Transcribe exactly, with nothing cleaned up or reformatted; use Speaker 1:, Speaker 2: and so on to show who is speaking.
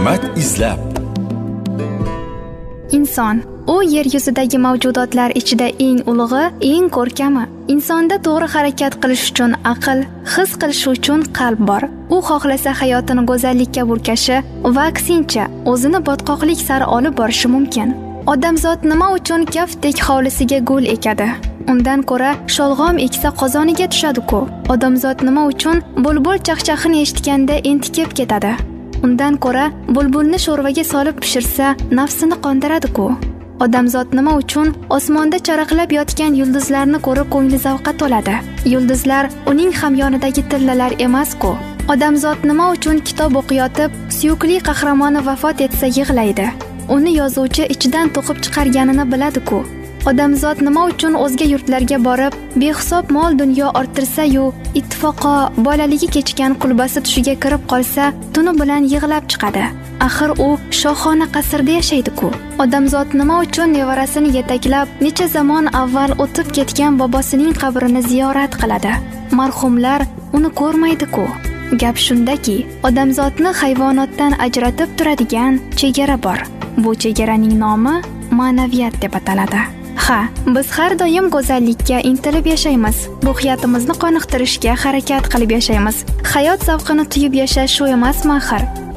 Speaker 1: hikmat izlab.
Speaker 2: Inson u yer yuzidagi mavjudotlar ichida eng ulug'i, eng ko'rkami. Insonda to'g'ri harakat qilish uchun aql, his qilish uchun qalb bor. U xohlasa hayotini go'zallikka burkashi va aksincha o'zini botqoqlik sari olib borishi mumkin. Odamzod nima uchun kaftdek hovlisiga gul ekadi? Undan ko'ra sholg'om eksa qozoniga tushadi-ku. Odamzod nima uchun bulbul chaqchaqini eshitganda entikib ketadi? Undan ko'ra bulbulni sho'rvaga solib pishirsa nafsini qondiradi-ku. Odamzod nima uchun osmonda charaqlab yotgan yulduzlarni ko'rib ko'ngli zavqqa to'ladi? Yulduzlar uning hamyonidagi tillalar emas-ku. Odamzod nima uchun kitob o'qiyotib, suyukli qahramoni vafot etsa yig'laydi? Uni yozuvchi ichidan to'qib chiqarganini biladi-ku. Odamzod nima uchun o'zga yurtlarga borib, behisob mol dunyo orttirsa-yu, ittifoqo bolaligi kechgan qulbasi tushiga kirib qolsa, tuni bilan yig'lab chiqadi? Axir u shohona qasrda yashaydi-ku. Odamzod nima uchun nevarasini yetaklab, necha zamon avval o'tib ketgan bobosining qabrini ziyorat qiladi? Marhumlar uni ko'rmaydi-ku. Gap shundaki, odamzodni hayvonotdan ajratib turadigan chegara bor. Bu chegaraning nomi ma'naviyat deb ataladi. Ha, biz har doim go'zallikka intilib yashaymiz. Ruhiyatimizni qoniqtirishga harakat qilib yashaymiz. Hayot zavqini tuyib yashash shu emasmi axir?